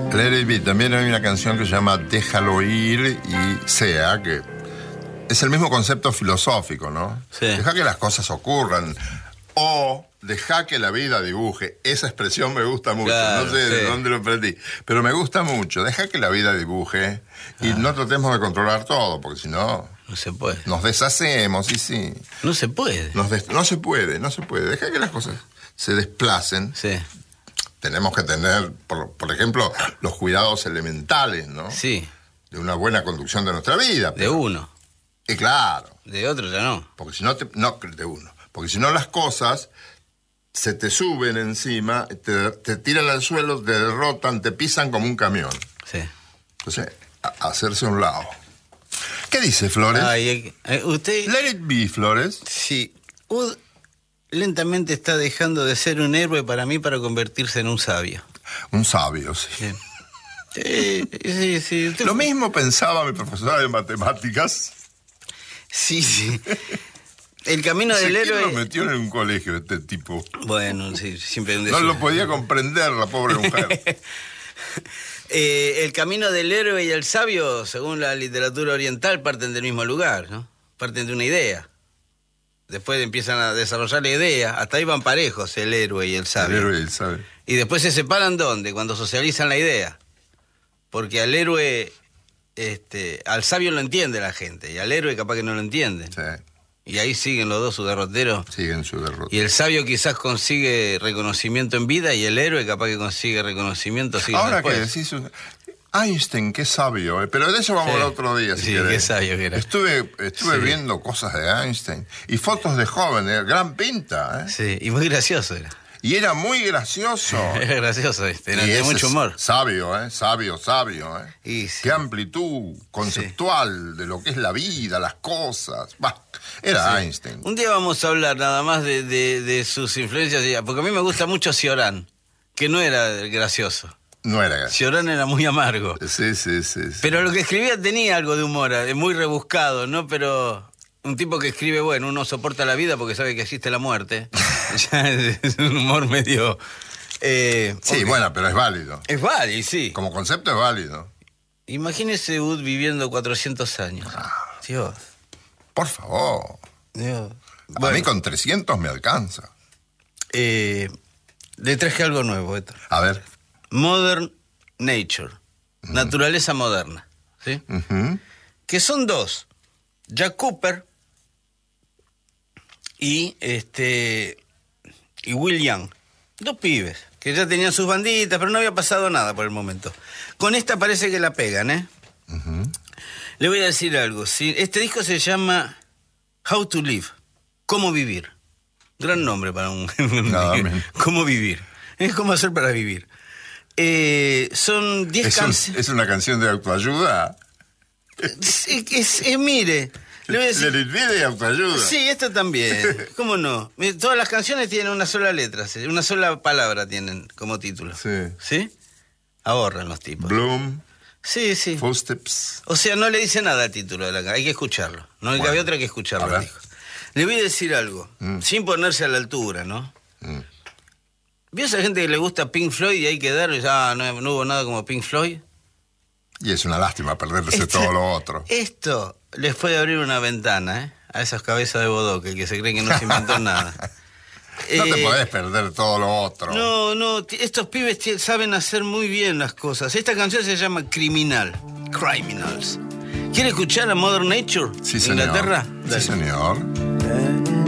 Let It Be. También hay una canción que se llama Déjalo ir y sea, que es el mismo concepto filosófico, ¿no? Sí. Deja que las cosas ocurran. O deja que la vida dibuje. Esa expresión me gusta mucho. Claro, no sé de dónde lo aprendí, pero me gusta mucho. Deja que la vida dibuje y no tratemos de controlar todo, porque si no... No se puede. Nos deshacemos, y sí. No se puede. No se puede. Deja que las cosas se desplacen. Sí. Tenemos que tener, por ejemplo, los cuidados elementales, ¿no? Sí. De una buena conducción de nuestra vida. De uno. Y claro. De otro ya no. Porque si no, no de uno. Porque si no, las cosas se te suben encima, te tiran al suelo, te derrotan, te pisan como un camión. Sí. Entonces, hacerse a un lado. ¿Qué dice Flores? Ay, usted... Let it be, Flores. Sí. Lentamente está dejando de ser un héroe para mí para convertirse en un sabio. Un sabio, sí. Sí. Lo mismo pensaba mi profesora de matemáticas. Sí. El camino del ¿Quién héroe... lo metió en un colegio este tipo? Bueno, sí, siempre hay un No deseo. lo podía comprender la pobre mujer. El camino del héroe y el sabio, según la literatura oriental, parten del mismo lugar, ¿no? Parten de una idea. Después empiezan a desarrollar la idea. Hasta ahí van parejos, el héroe y el sabio. El héroe y el sabio. Y después se separan, ¿dónde? Cuando socializan la idea. Porque al héroe, al sabio lo entiende la gente, y al héroe capaz que no lo entiende. Sí, Y ahí siguen los dos su derrotero. siguen su derrota. Y el sabio quizás consigue reconocimiento en vida, y el héroe capaz que consigue reconocimiento siglos Ahora después. que decís, Einstein, qué sabio, pero de eso vamos Sí. al otro día, si Sí, querés. qué sabio que era. Estuve Sí. viendo cosas de Einstein y fotos de joven, gran pinta, ¿eh? Sí, y muy gracioso era. Y era muy gracioso. Era gracioso, era Y de ese mucho es humor. Sabio, ¿eh? Sabio. Y sí. Qué amplitud conceptual de lo que es la vida, las cosas. Bah, era Sí. Einstein. Un día vamos a hablar nada más de sus influencias, porque a mí me gusta mucho Cioran, que no era gracioso. No era gracioso. Cioran era muy amargo. Sí. Pero lo que escribía tenía algo de humor, muy rebuscado, ¿no? Pero un tipo que escribe, bueno, uno soporta la vida porque sabe que existe la muerte. Ya es un humor medio... Sí, ok. bueno, pero es válido. Es válido, sí. Como concepto es válido. Imagínese Wood viviendo 400 años. Dios. Por favor. Dios. A mí con 300 me alcanza. Le traje algo nuevo, Héctor. A ver. Modern Nature. Naturaleza moderna. ¿Sí? Ujú. Que son dos. Jack Cooper y Will Young. Dos pibes que ya tenían sus banditas, pero no había pasado nada por el momento. Con esta parece que la pegan, ¿eh? Ujú. Le voy a decir algo. ¿Sí? Este disco se llama How to Live. Cómo vivir. Gran nombre para un... Nada menos. Cómo vivir. Es cómo hacer para vivir. Son 10 canciones. Es una canción de autoayuda. Mire, le voy a decir... Let it be de autoayuda. Sí, esto también. ¿Cómo no? Todas las canciones tienen una sola letra, una sola palabra tienen como título. Sí. ¿Sí? Ahorran los tipos. Bloom, Sí. Footsteps. O sea, no le dice nada al título de la canción, hay que escucharlo. No Bueno, había otra que escucharlo. a ver. Dijo. Le voy a decir algo, sin ponerse a la altura, ¿no? ¿Vio esa gente que le gusta Pink Floyd y hay que dar, ya no hubo nada como Pink Floyd? Y es una lástima perderse todo lo otro. Esto les puede abrir una ventana, ¿eh? A esas cabezas de bodoque que se creen que no se inventó nada. No te podés perder todo lo otro. No, estos pibes saben hacer muy bien las cosas. Esta canción se llama Criminals. ¿Quiere escuchar a Modern Nature? Sí, señor. Inglaterra? Sí, señor.